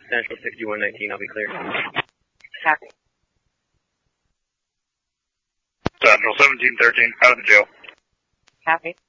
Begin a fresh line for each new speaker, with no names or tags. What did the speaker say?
Central 6119, I'll be clear.
Copy.
Central 1713, out of the jail.
Copy.